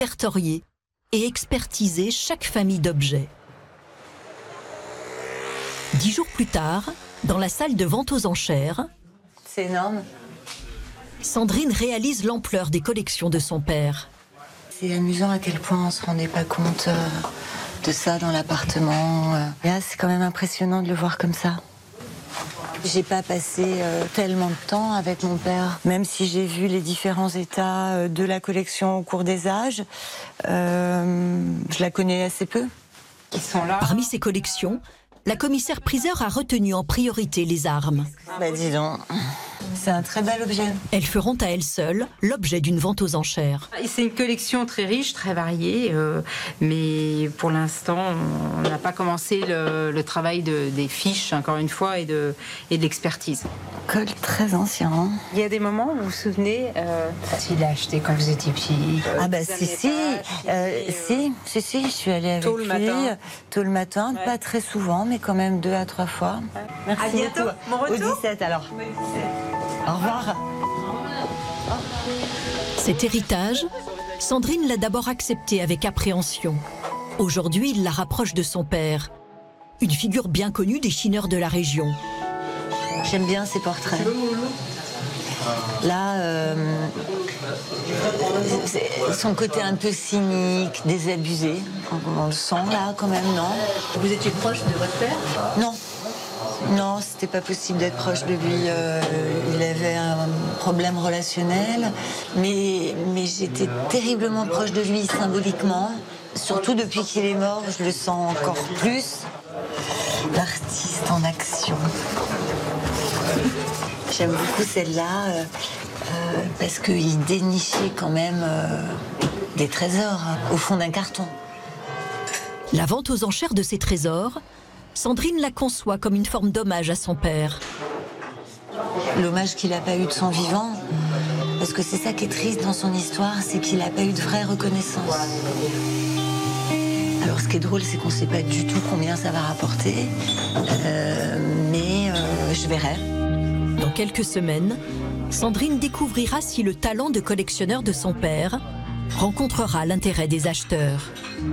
répertorier et expertiser chaque famille d'objets. 10 jours plus tard, dans la salle de vente aux enchères, c'est énorme. Sandrine réalise l'ampleur des collections de son père. C'est amusant à quel point on ne se rendait pas compte de ça dans l'appartement. Là, c'est quand même impressionnant de le voir comme ça. J'ai pas passé tellement de temps avec mon père, même si j'ai vu les différents états de la collection au cours des âges. Je la connais assez peu. Ils sont là. Parmi ces collections, la commissaire-priseur a retenu en priorité les armes. Bah dis donc, c'est un très bel objet. Elles feront à elles seules l'objet d'une vente aux enchères. C'est une collection très riche, très variée, mais pour l'instant, on n'a pas commencé le travail des fiches, encore une fois, et de l'expertise. Col très ancien. Hein. Il y a des moments où vous vous souvenez, il l'a acheté quand vous étiez petit. Ah bah si, je suis allée avec lui tôt le matin, pas très souvent, mais quand même 2 à 3 fois. Merci à bientôt, beaucoup. Mon retour. Au 17 alors. Au revoir. Cet héritage, Sandrine l'a d'abord accepté avec appréhension. Aujourd'hui, il la rapproche de son père, une figure bien connue des chineurs de la région. J'aime bien ces portraits. Là, son côté un peu cynique, désabusé, on le sent là quand même, non? Vous étiez proche de votre père? Non. Non, c'était pas possible d'être proche de lui. Il avait un problème relationnel, mais j'étais terriblement proche de lui symboliquement. Surtout depuis qu'il est mort, je le sens encore plus. L'artiste en action. J'aime beaucoup celle-là parce qu'il dénichait quand même des trésors au fond d'un carton. La vente aux enchères de ces trésors, Sandrine la conçoit comme une forme d'hommage à son père. L'hommage qu'il n'a pas eu de son vivant, parce que c'est ça qui est triste dans son histoire, c'est qu'il n'a pas eu de vraie reconnaissance. Alors ce qui est drôle, c'est qu'on ne sait pas du tout combien ça va rapporter, mais je verrai. Dans quelques semaines, Sandrine découvrira si le talent de collectionneur de son père rencontrera l'intérêt des acheteurs.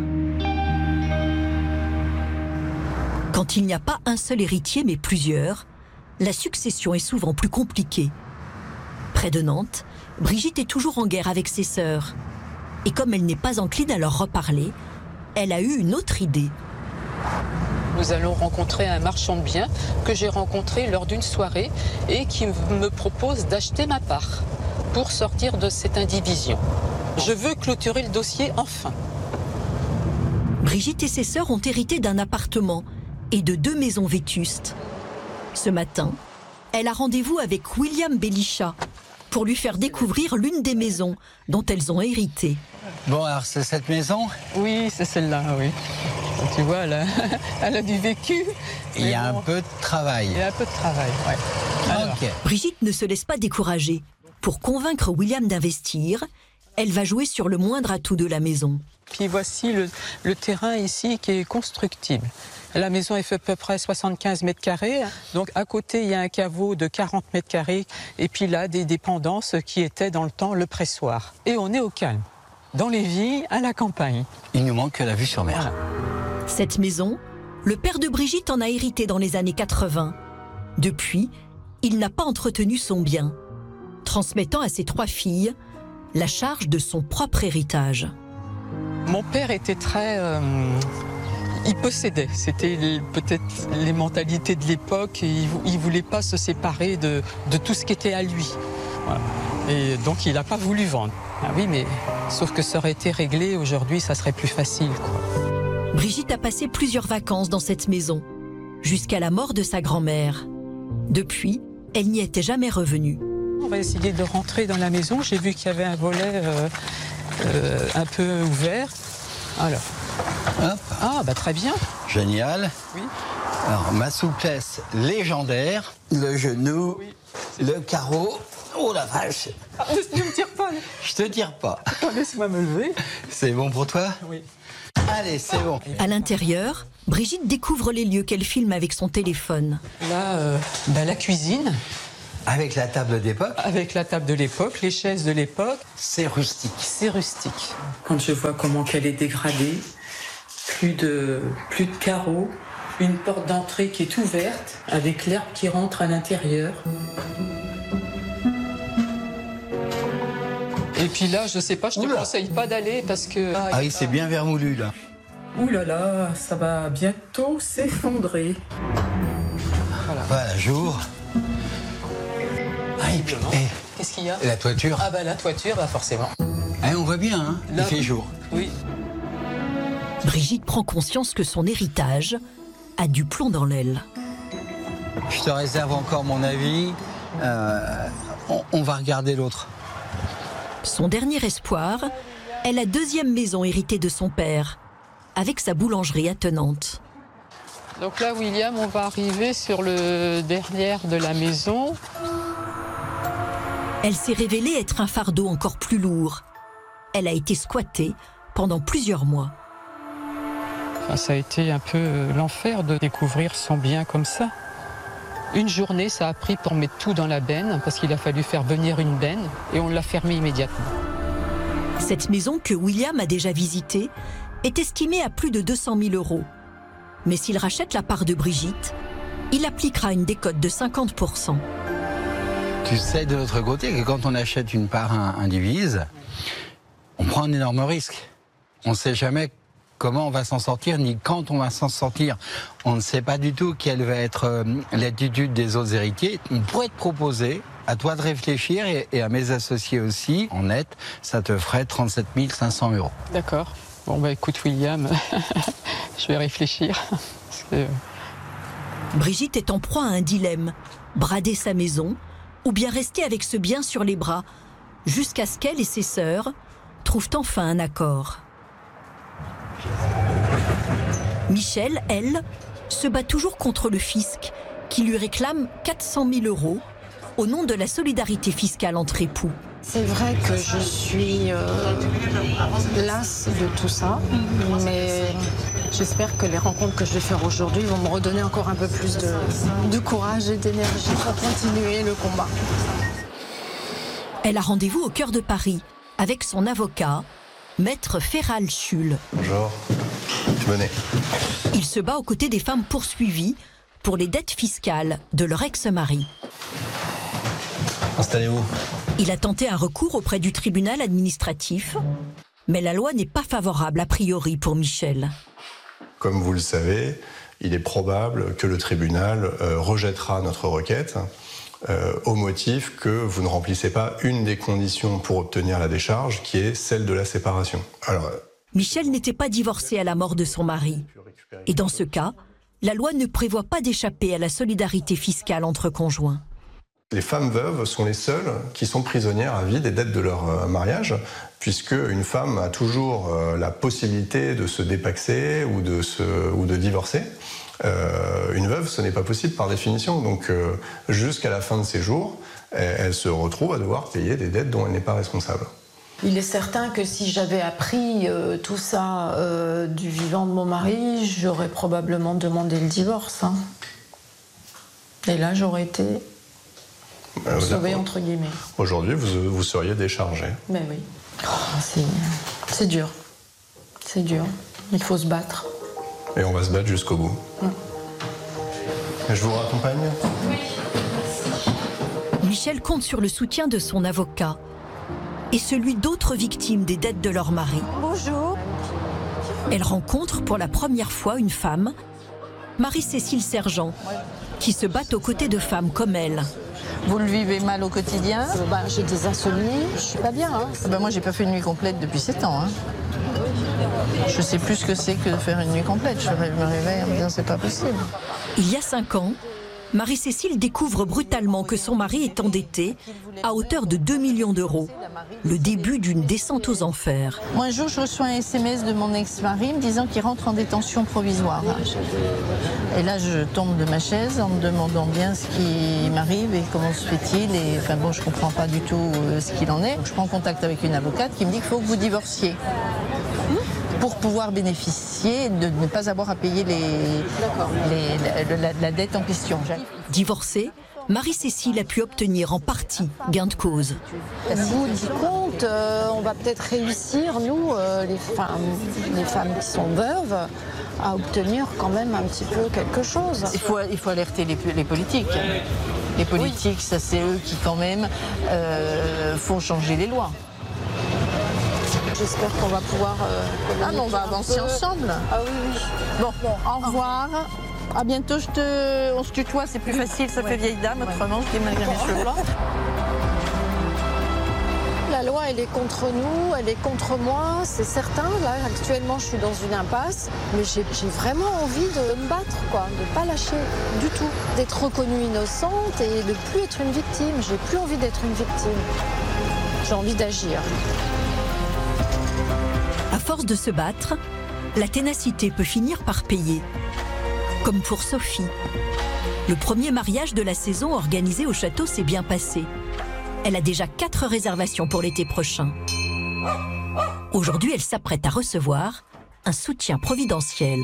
Quand il n'y a pas un seul héritier, mais plusieurs, la succession est souvent plus compliquée. Près de Nantes, Brigitte est toujours en guerre avec ses sœurs. Et comme elle n'est pas encline à leur reparler, elle a eu une autre idée. Nous allons rencontrer un marchand de biens que j'ai rencontré lors d'une soirée et qui me propose d'acheter ma part pour sortir de cette indivision. Je veux clôturer le dossier enfin. Brigitte et ses sœurs ont hérité d'un appartement et de 2 maisons vétustes. Ce matin, elle a rendez-vous avec William Bellichat pour lui faire découvrir l'une des maisons dont elles ont hérité. Bon, alors c'est cette maison? Oui, c'est celle-là, oui. Tu vois, elle a du vécu. Il y a un peu de travail. Il y a un peu de travail, oui. Ok. Brigitte ne se laisse pas décourager. Pour convaincre William d'investir, elle va jouer sur le moindre atout de la maison. Puis voici le terrain ici qui est constructible. La maison est fait à peu près 75 mètres carrés. Donc à côté, il y a un caveau de 40 mètres carrés. Et puis là, des dépendances qui étaient dans le temps le pressoir. Et on est au calme, dans les villes, à la campagne. Il nous manque que la vue sur mer. Voilà. Cette maison, le père de Brigitte en a hérité dans les années 80. Depuis, il n'a pas entretenu son bien, transmettant à ses 3 filles la charge de son propre héritage. Mon père était très... il possédait. C'était peut-être les mentalités de l'époque. Et il ne voulait pas se séparer de tout ce qui était à lui. Voilà. Et donc, il n'a pas voulu vendre. Ah oui, mais sauf que ça aurait été réglé aujourd'hui, ça serait plus facile, quoi. Brigitte a passé plusieurs vacances dans cette maison, jusqu'à la mort de sa grand-mère. Depuis, elle n'y était jamais revenue. On va essayer de rentrer dans la maison. J'ai vu qu'il y avait un volet un peu ouvert. Alors. Hop. Ah, bah très bien. Génial. Oui. Alors, ma souplesse légendaire, le genou, oui, le carreau. Oh la vache. Ah, ne me tire pas. Je te tire pas. Laisse-moi me lever. C'est bon pour toi? Oui. Allez, c'est bon. À l'intérieur, Brigitte découvre les lieux qu'elle filme avec son téléphone. Là, la cuisine. Avec la table d'époque. Avec la table de l'époque, les chaises de l'époque. C'est rustique. C'est rustique. Quand je vois comment qu'elle est dégradée, plus de carreaux, une porte d'entrée qui est ouverte, avec l'herbe qui rentre à l'intérieur. Et puis là, je sais pas, je te conseille pas d'aller parce que... Ah oui, c'est bien vermoulu là. Ouh là là, ça va bientôt s'effondrer. Voilà, jour. Ah, et puis, Qu'est-ce qu'il y a? la toiture. Ah bah la toiture, bah forcément. Ah, on voit bien, hein, il fait jour. Oui. Brigitte prend conscience que son héritage a du plomb dans l'aile. Je te réserve encore mon avis. On va regarder l'autre. Son dernier espoir est la deuxième maison héritée de son père, avec sa boulangerie attenante. Donc là, William, on va arriver sur le derrière de la maison. Elle s'est révélée être un fardeau encore plus lourd. Elle a été squattée pendant plusieurs mois. Enfin, ça a été un peu l'enfer de découvrir son bien comme ça. Une journée, ça a pris pour mettre tout dans la benne, parce qu'il a fallu faire venir une benne, et on l'a fermée immédiatement. Cette maison que William a déjà visitée est estimée à plus de 200 000 €. Mais s'il rachète la part de Brigitte, il appliquera une décote de 50%. Tu sais de l'autre côté que quand on achète une part indivise, on prend un énorme risque. On ne sait jamais comment on va s'en sortir, ni quand on va s'en sortir. On ne sait pas du tout quelle va être l'attitude des autres héritiers. On pourrait te proposer, à toi de réfléchir et à mes associés aussi, en net, ça te ferait 37 500 €. D'accord. Bon, bah écoute, William, je vais réfléchir. Parce que... Brigitte est en proie à un dilemme, brader sa maison ou bien rester avec ce bien sur les bras, jusqu'à ce qu'elle et ses sœurs trouvent enfin un accord. Michel, elle, se bat toujours contre le fisc, qui lui réclame 400 000 € au nom de la solidarité fiscale entre époux. C'est vrai que je suis lasse de tout ça, mais j'espère que les rencontres que je vais faire aujourd'hui vont me redonner encore un peu plus de courage et d'énergie pour continuer le combat. Elle a rendez-vous au cœur de Paris avec son avocat, Maître Féral Schul. Bonjour, venez. Il se bat aux côtés des femmes poursuivies pour les dettes fiscales de leur ex-mari. Installez-vous. Il a tenté un recours auprès du tribunal administratif, mais la loi n'est pas favorable a priori pour Michel. Comme vous le savez, il est probable que le tribunal rejettera notre requête au motif que vous ne remplissez pas une des conditions pour obtenir la décharge, qui est celle de la séparation. Alors, Michel n'était pas divorcé à la mort de son mari. Et dans ce cas, la loi ne prévoit pas d'échapper à la solidarité fiscale entre conjoints. les femmes veuves sont les seules qui sont prisonnières à vie des dettes de leur mariage, puisque une femme a toujours la possibilité de se dépaxer ou de divorcer. Une veuve, ce n'est pas possible par définition. Donc, jusqu'à la fin de ses jours, elle se retrouve à devoir payer des dettes dont elle n'est pas responsable. Il est certain que si j'avais appris tout ça du vivant de mon mari, j'aurais probablement demandé le divorce. Hein. Et là, j'aurais été sauvée, entre guillemets. Aujourd'hui, vous seriez déchargée. Mais oui. Oh, c'est dur. C'est dur. Il faut se battre. Et on va se battre jusqu'au bout. Et je vous raccompagne ? Oui. Michel compte sur le soutien de son avocat et celui d'autres victimes des dettes de leur mari. Bonjour. Elle rencontre pour la première fois une femme, Marie-Cécile Sergent, qui se bat aux côtés de femmes comme elle. Vous le vivez mal au quotidien ? J'ai des insomnies, je suis pas bien. Hein. Moi, j'ai pas fait une nuit complète depuis 7 ans. Hein. Je sais plus ce que c'est que de faire une nuit complète. Je me réveille en me disant c'est pas possible. Il y a 5 ans, Marie-Cécile découvre brutalement que son mari est endetté à hauteur de 2 millions d'euros. Le début d'une descente aux enfers. Moi, un jour, je reçois un SMS de mon ex-mari me disant qu'il rentre en détention provisoire. Et là, je tombe de ma chaise en me demandant bien ce qui m'arrive et comment se fait-il. Et enfin bon, je comprends pas du tout ce qu'il en est. Donc, je prends contact avec une avocate qui me dit qu'il faut que vous divorciez. Pour pouvoir bénéficier de ne pas avoir à payer la dette en question. Divorcer Marie-Cécile a pu obtenir en partie gain de cause. Au bout du compte, on va peut-être réussir, nous, les femmes qui sont veuves, à obtenir quand même un petit peu quelque chose. Il faut alerter les politiques. Les politiques, ça c'est eux qui quand même font changer les lois. J'espère qu'on va pouvoir... on va avancer ensemble. Ah oui, oui. Bon, au revoir. À bientôt, on se tutoie, c'est plus facile, ça fait vieille dame, autrement je dis malgré mes cheveux blancs. La loi, elle est contre nous, elle est contre moi, c'est certain. Là, actuellement, je suis dans une impasse, mais j'ai vraiment envie de me battre, quoi, de ne pas lâcher du tout, d'être reconnue innocente et de ne plus être une victime. J'ai plus envie d'être une victime. J'ai envie d'agir. À force de se battre, la ténacité peut finir par payer. Comme pour Sophie. Le premier mariage de la saison organisé au château s'est bien passé. Elle a déjà 4 réservations pour l'été prochain. Aujourd'hui, elle s'apprête à recevoir un soutien providentiel.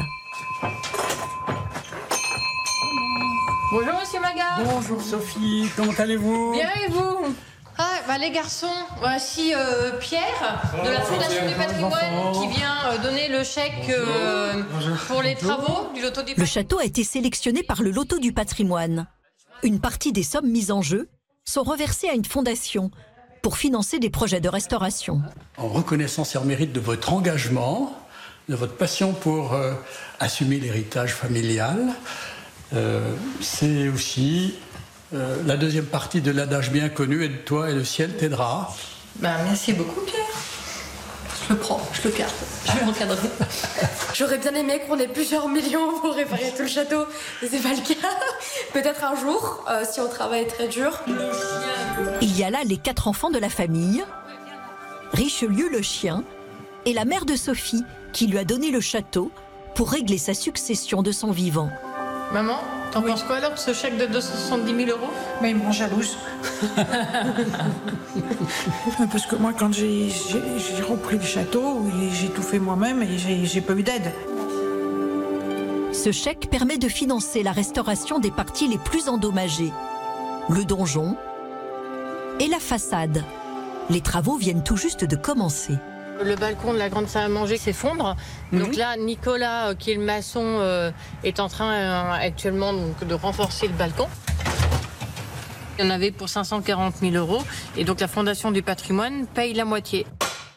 Bonjour Monsieur Maga. Bonjour Sophie, comment allez-vous? Bien et vous? Les garçons, voici Pierre de la Fondation du Patrimoine qui vient donner le chèque pour les travaux du loto du patrimoine. Le château a été sélectionné par le loto du patrimoine. Une partie des sommes mises en jeu sont reversées à une fondation pour financer des projets de restauration. En reconnaissance et en mérite de votre engagement, de votre passion pour assumer l'héritage familial, c'est aussi la deuxième partie de l'adage bien connu, aide-toi et le ciel t'aidera. Merci beaucoup Pierre. Je le prends, je le garde, je vais l'encadrer. J'aurais bien aimé qu'on ait plusieurs millions pour réparer tout le château, mais c'est pas le cas. Peut-être un jour, si on travaille très dur. Il y a là les 4 enfants de la famille, Richelieu le chien et la mère de Sophie qui lui a donné le château pour régler sa succession de son vivant. Maman, t'en penses quoi alors de ce chèque de 270 000 €? Mais il me rend jalouse. Parce que moi, quand j'ai repris le château, j'ai tout fait moi-même et j'ai pas eu d'aide. Ce chèque permet de financer la restauration des parties les plus endommagées. Le donjon et la façade. Les travaux viennent tout juste de commencer. Le balcon de la grande salle à manger s'effondre. Donc là, Nicolas, qui est le maçon, est en train actuellement de renforcer le balcon. Il y en avait pour 540 000 €. Et donc la Fondation du Patrimoine paye la moitié.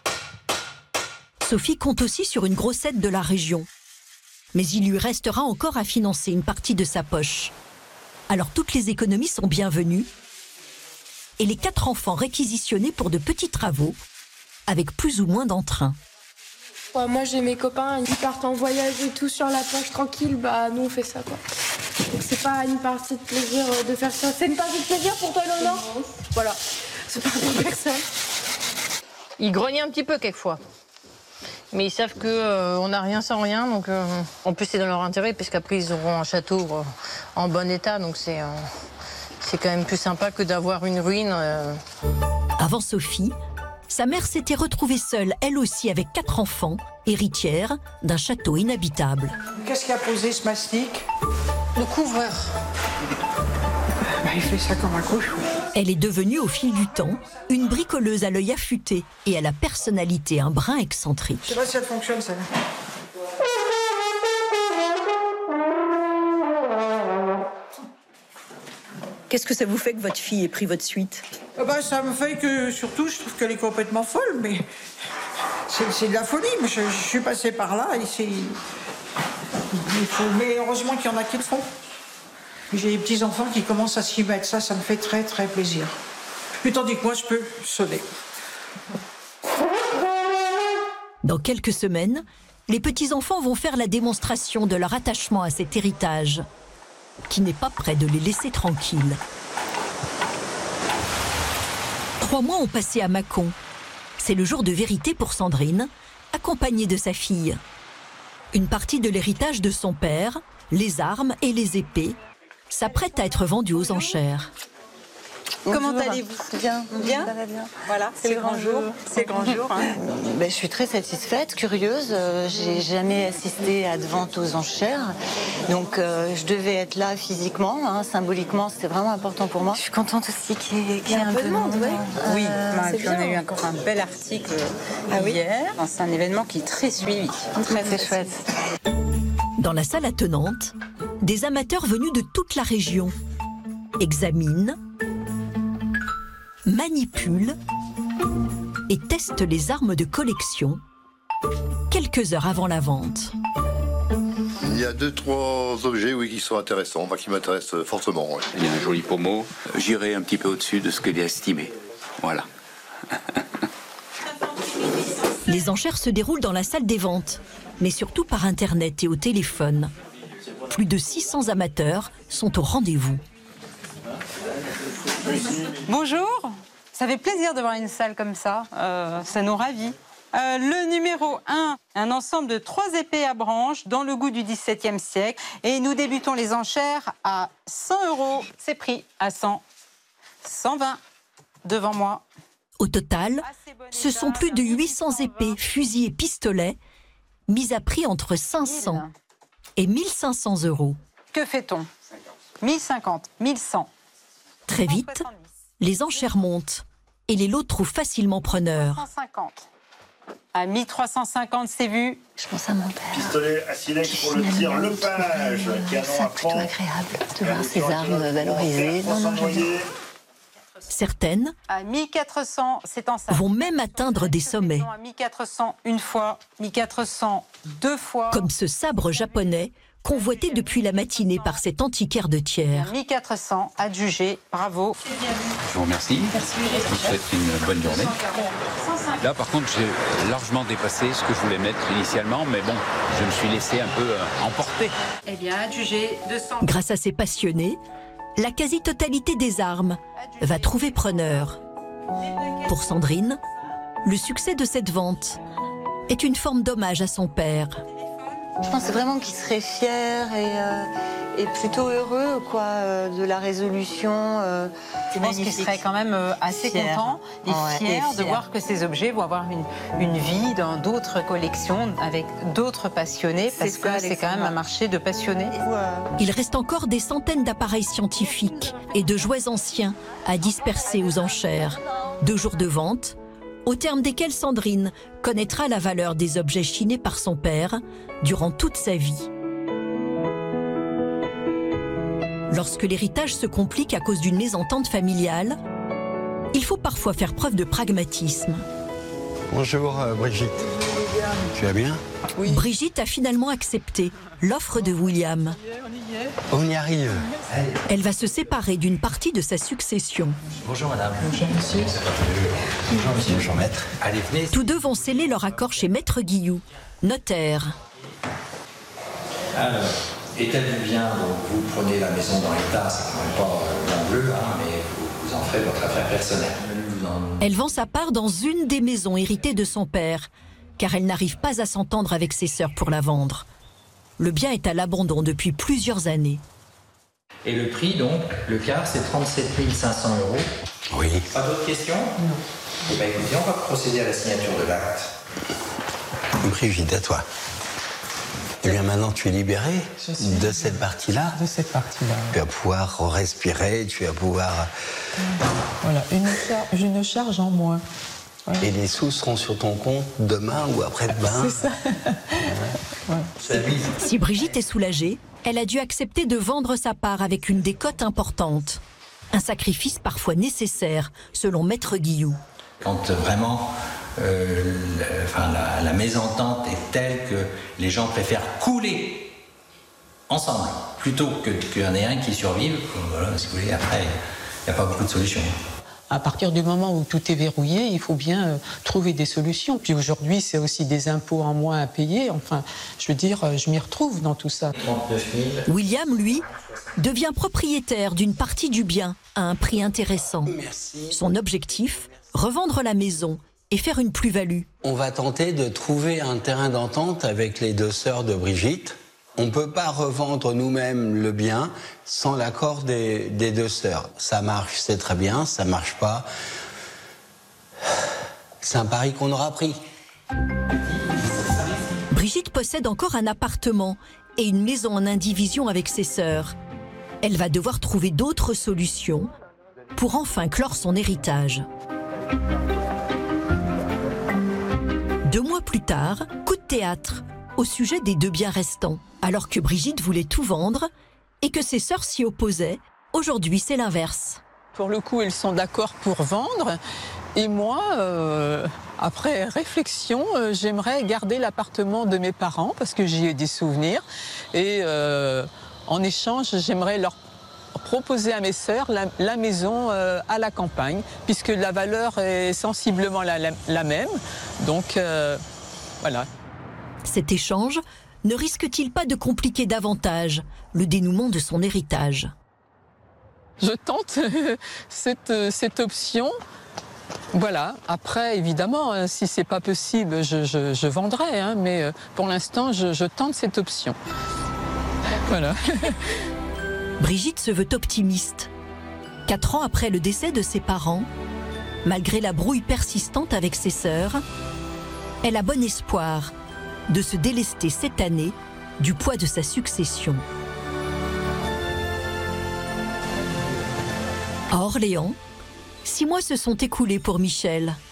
Sophie compte aussi sur une grosse aide de la région. Mais il lui restera encore à financer une partie de sa poche. Alors toutes les économies sont bienvenues. Et les 4 enfants réquisitionnés pour de petits travaux, avec plus ou moins d'entrain. Moi j'ai mes copains, ils partent en voyage et tout sur la plage tranquille, nous on fait ça quoi. Donc c'est pas une partie de plaisir de faire ça. C'est une partie de plaisir pour toi Léonore ? Voilà, c'est pas pour personne. Ils grognent un petit peu quelquefois. Mais ils savent qu'on n'a rien sans rien, donc en plus c'est dans leur intérêt, puisqu'après ils auront un château en bon état, donc c'est quand même plus sympa que d'avoir une ruine. Avant Sophie, sa mère s'était retrouvée seule, elle aussi avec 4 enfants, héritière d'un château inhabitable. Qu'est-ce qui a posé ce mastic? Le couvreur. Il fait ça comme un cochon. Elle est devenue au fil du temps une bricoleuse à l'œil affûté et à la personnalité un brin excentrique. Je sais pas si elle fonctionne celle-là. Qu'est-ce que ça vous fait que votre fille ait pris votre suite? Ça me fait que, surtout, je trouve qu'elle est complètement folle, mais c'est de la folie. Mais je suis passée par là et mais heureusement qu'il y en a qui le font. J'ai des petits-enfants qui commencent à s'y mettre. Ça me fait très, très plaisir. Et tandis que moi, je peux sonner. Dans quelques semaines, les petits-enfants vont faire la démonstration de leur attachement à cet héritage, qui n'est pas prêt de les laisser tranquilles. 3 mois ont passé à Mâcon. C'est le jour de vérité pour Sandrine, accompagnée de sa fille. Une partie de l'héritage de son père, les armes et les épées, s'apprête à être vendue aux enchères. Comment allez-vous? Bien. Bien. Ça va bien. Voilà, c'est le grand jour. C'est le grand jour. Hein. Je suis très satisfaite, curieuse. J'ai jamais assisté à de vente aux enchères. Donc je devais être là physiquement, hein, symboliquement, c'était vraiment important pour moi. Je suis contente aussi qu'il y ait un peu de monde. Ouais. Oui, c'est puis on a bien. eu encore un bel article hier. C'est un événement qui est très suivi. C'est chouette. Dans la salle attenante, des amateurs venus de toute la région examinent, manipulent et testent les armes de collection quelques heures avant la vente. Il y a 2-3 objets qui sont intéressants, qui m'intéressent fortement. Ouais. Il y a un joli pommeau. J'irai un petit peu au-dessus de ce qu'il est estimé. Voilà. Les enchères se déroulent dans la salle des ventes, mais surtout par Internet et au téléphone. Plus de 600 amateurs sont au rendez-vous. Bonjour, ça fait plaisir de voir une salle comme ça, ça nous ravit. Le numéro 1, un ensemble de 3 épées à branches dans le goût du XVIIe siècle. Et nous débutons les enchères à 100 €. C'est pris à 100, 120 devant moi. Au total, ce sont plus de 800 épées, fusils et pistolets mis à prix entre 500 et 1500 €. Que fait-on? 1050, 1100. Très vite, les enchères montent et les lots trouvent facilement preneur. 150. À 1350, c'est vu. Je pense à mon père. Pistolet à silex pour le tir, le page, canon à plutôt fond. agréable de voir ces armes valorisées. Non, j'aime bien. Certaines à 1400, c'est en salle. vont même atteindre des sommets, À 1400 une fois, 1400 deux fois. comme ce sabre japonais convoité depuis la matinée par cet antiquaire de Thiers. 1400 adjugé, bravo. Je vous remercie. Je vous souhaite une bonne journée. Là, par contre, j'ai largement dépassé ce que je voulais mettre initialement, mais bon, je me suis laissé un peu emporter. Eh bien, adjugé 200. Grâce à ces passionnés, la quasi-totalité des armes va trouver preneur. Pour Sandrine, le succès de cette vente est une forme d'hommage à son père. Je pense vraiment qu'il serait fier et plutôt heureux de la résolution. Je pense qu'il serait quand même assez content et fier de voir que ces objets vont avoir une vie dans d'autres collections avec d'autres passionnés, parce que c'est quand même un marché de passionnés. Il reste encore des centaines d'appareils scientifiques et de jouets anciens à disperser aux enchères. 2 jours de vente, au terme desquels Sandrine connaîtra la valeur des objets chinés par son père durant toute sa vie. Lorsque l'héritage se complique à cause d'une mésentente familiale, il faut parfois faire preuve de pragmatisme. Bonjour Brigitte. Tu vas bien? Oui. Brigitte a finalement accepté l'offre de William. On y arrive. Elle va se séparer d'une partie de sa succession. Bonjour madame. Bonjour monsieur. Bonjour monsieur. Bonjour maître. Allez, venez. Tous deux vont sceller leur accord chez Maître Guillou, notaire. Alors, état du bien, donc vous prenez la maison dans l'état, c'est quand même pas blanc bleu, mais vous en ferez votre affaire personnelle. Elle vend sa part dans une des maisons héritées de son père, car elle n'arrive pas à s'entendre avec ses sœurs pour la vendre. Le bien est à l'abandon depuis plusieurs années. Et le prix, donc, le quart, c'est 37 500 €. Oui. Pas d'autres questions? Non. Eh bien écoutez, on va procéder à la signature de l'acte. Brigitte, à toi. Eh bien maintenant tu es libérée de cette partie-là. De cette partie-là. Tu vas pouvoir respirer, tu vas pouvoir... Voilà, une charge en moins. Voilà. Et les sous seront sur ton compte demain ou après-demain. C'est ça. Ouais. Si Brigitte est soulagée, elle a dû accepter de vendre sa part avec une décote importante. Un sacrifice parfois nécessaire, selon Maître Guillou. Quand vraiment la mésentente est telle que les gens préfèrent couler ensemble plutôt qu'il y en ait un qui survive, voilà, si vous voulez, après, il n'y a pas beaucoup de solutions. À partir du moment où tout est verrouillé, il faut bien trouver des solutions. Puis aujourd'hui, c'est aussi des impôts en moins à payer. Enfin, je veux dire, je m'y retrouve dans tout ça. 39 000. William, lui, devient propriétaire d'une partie du bien à un prix intéressant. Merci. Son objectif, revendre la maison et faire une plus-value. On va tenter de trouver un terrain d'entente avec les deux sœurs de Brigitte. On ne peut pas revendre nous-mêmes le bien sans l'accord des deux sœurs. Ça marche, c'est très bien, ça ne marche pas. C'est un pari qu'on aura pris. Brigitte possède encore un appartement et une maison en indivision avec ses sœurs. Elle va devoir trouver d'autres solutions pour enfin clore son héritage. 2 mois plus tard, coup de théâtre au sujet des 2 biens restants. Alors que Brigitte voulait tout vendre et que ses sœurs s'y opposaient, aujourd'hui c'est l'inverse. Pour le coup, elles sont d'accord pour vendre. Et moi, après réflexion, j'aimerais garder l'appartement de mes parents parce que j'y ai des souvenirs. Et en échange, j'aimerais leur proposer à mes sœurs la maison à la campagne, puisque la valeur est sensiblement la même. Donc, voilà. Cet échange ne risque-t-il pas de compliquer davantage le dénouement de son héritage? Je tente cette option. Voilà. Après, évidemment, si c'est pas possible, je vendrai. Hein, mais pour l'instant, je tente cette option. Voilà. Brigitte se veut optimiste. 4 ans après le décès de ses parents, malgré la brouille persistante avec ses sœurs, elle a bon espoir de se délester cette année du poids de sa succession. À Orléans, 6 mois se sont écoulés pour Michel.